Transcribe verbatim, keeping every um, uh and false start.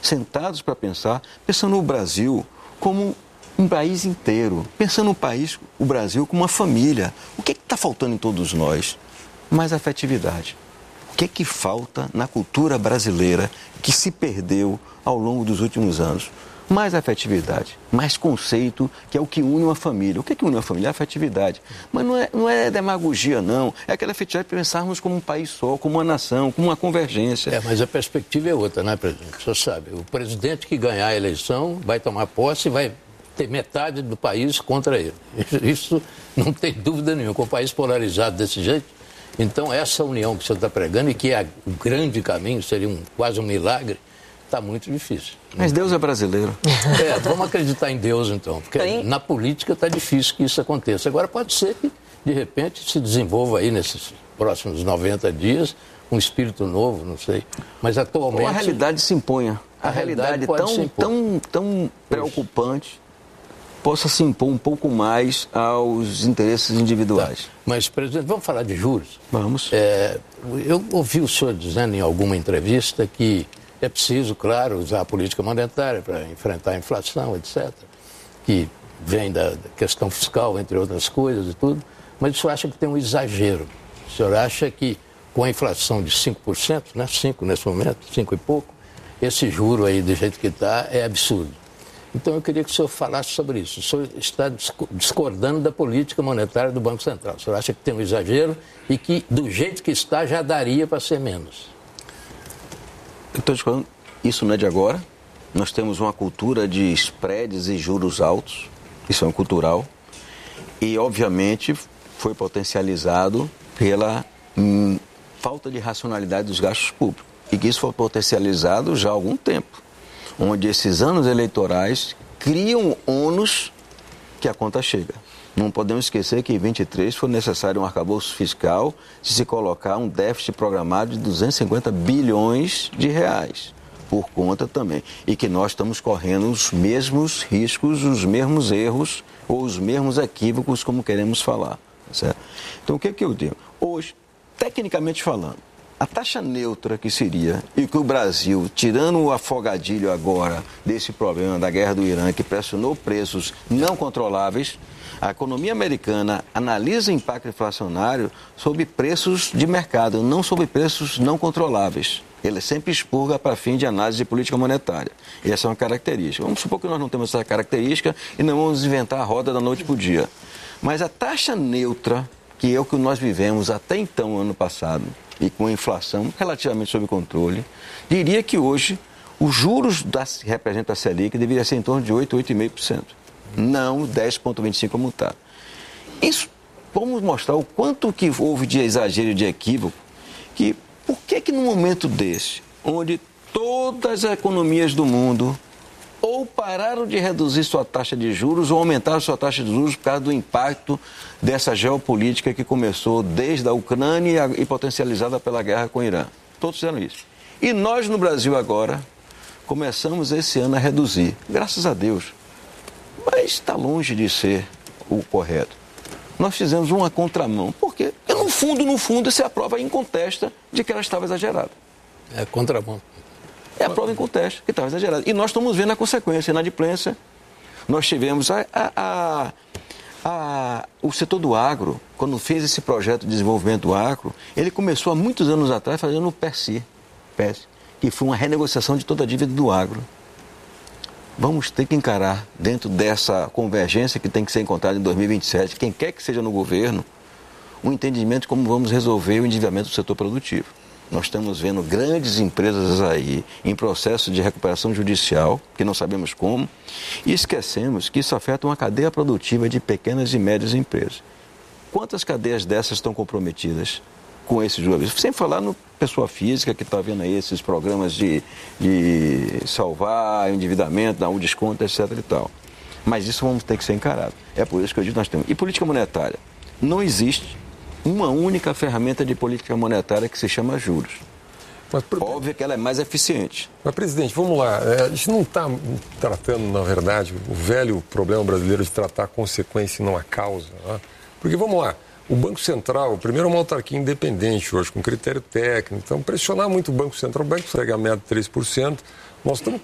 sentados para pensar, pensando no Brasil como um país inteiro, pensando no país, o Brasil como uma família. O que está faltando em todos nós? Mais afetividade. O que é que falta na cultura brasileira que se perdeu ao longo dos últimos anos? Mais afetividade, mais conceito, que é o que une uma família. O que é que une uma família? É afetividade. Mas não é, não é demagogia, não. É aquela afetividade de pensarmos como um país só, como uma nação, como uma convergência. É, mas a perspectiva é outra, né, presidente? O senhor sabe, o presidente que ganhar a eleição vai tomar posse e vai ter metade do país contra ele. Isso não tem dúvida nenhuma. Com o país polarizado desse jeito, então essa união que o senhor está pregando, e que é o grande caminho, seria um, quase um milagre, está muito difícil. Mas Deus é brasileiro. É, vamos acreditar em Deus, então. Porque Tem... na política está difícil que isso aconteça. Agora, pode ser que, de repente, se desenvolva aí nesses próximos noventa dias um espírito novo, não sei. Mas, atualmente... Ou a realidade se imponha. A, a realidade, realidade tão, tão, tão preocupante possa se impor um pouco mais aos interesses individuais. Tá. Mas, presidente, vamos falar de juros? Vamos. É, eu ouvi o senhor dizendo em alguma entrevista que é preciso, claro, usar a política monetária para enfrentar a inflação, etcétera, que vem da questão fiscal, entre outras coisas e tudo, mas o senhor acha que tem um exagero? O senhor acha que com a inflação de cinco por cento, né, cinco por cento nesse momento, cinco e pouco, esse juro aí do jeito que está é absurdo? Então eu queria que o senhor falasse sobre isso. O senhor está discordando da política monetária do Banco Central. O senhor acha que tem um exagero e que do jeito que está já daria para ser menos? Eu estou discordando, isso não é de agora. Nós temos uma cultura de spreads e juros altos, isso é um cultural, e obviamente foi potencializado pela hum, falta de racionalidade dos gastos públicos, e que isso foi potencializado já há algum tempo, onde esses anos eleitorais criam ônus que a conta chega. Não podemos esquecer que em vinte e três foi necessário um arcabouço fiscal de se colocar um déficit programado de duzentos e cinquenta bilhões de reais, por conta também. E que nós estamos correndo os mesmos riscos, os mesmos erros ou os mesmos equívocos, como queremos falar. Certo? Então, o que é que eu digo? Hoje, tecnicamente falando, a taxa neutra que seria, e que o Brasil, tirando o afogadilho agora desse problema da guerra do Irã, que pressionou preços não controláveis, a economia americana analisa o impacto inflacionário sobre preços de mercado, não sobre preços não controláveis. Ele sempre expurga para fim de análise de política monetária. E essa é uma característica. Vamos supor que nós não temos essa característica e não vamos inventar a roda da noite para o dia. Mas a taxa neutra, que é o que nós vivemos até então, ano passado, e com a inflação relativamente sob controle, diria que hoje os juros da, que representa a Selic deveria ser em torno de oito, oito vírgula cinco por cento. Não dez vírgula vinte e cinco por cento como está. Isso, vamos mostrar o quanto que houve de exagero e de equívoco, que por que que num momento desse, onde todas as economias do mundo ou pararam de reduzir sua taxa de juros ou aumentaram sua taxa de juros por causa do impacto dessa geopolítica que começou desde a Ucrânia e potencializada pela guerra com o Irã. Todos fizeram isso. E nós no Brasil agora começamos esse ano a reduzir, graças a Deus. Mas está longe de ser o correto. Nós fizemos uma contramão, porque no fundo, no fundo, se a prova incontesta de que ela estava exagerada. É contramão. É a prova incontesta que estava exagerada. E nós estamos vendo a consequência, a inadimplência. Nós tivemos a, a, a, a, o setor do agro, quando fez esse projeto de desenvolvimento do agro, ele começou há muitos anos atrás fazendo o P E S, P E S, que foi uma renegociação de toda a dívida do agro. Vamos ter que encarar, dentro dessa convergência que tem que ser encontrada em dois mil e vinte e sete, quem quer que seja no governo, um entendimento de como vamos resolver o endividamento do setor produtivo. Nós estamos vendo grandes empresas aí em processo de recuperação judicial, que não sabemos como, e esquecemos que isso afeta uma cadeia produtiva de pequenas e médias empresas. Quantas cadeias dessas estão comprometidas com esses juros? Sem falar no pessoa física que está vendo aí esses programas de, de salvar endividamento, dar um desconto, etc e tal. Mas isso vamos ter que ser encarado. É por isso que eu digo que nós temos. E política monetária? Não existe uma única ferramenta de política monetária que se chama juros. Mas, óbvio que ela é mais eficiente. Mas, presidente, vamos lá. A gente não está tratando, na verdade, o velho problema brasileiro de tratar a consequência e não a causa. Né? Porque, vamos lá, o Banco Central, primeiro, é uma autarquia independente hoje, com critério técnico. Então, pressionar muito o Banco Central, o Banco chega a meta de três por cento, nós estamos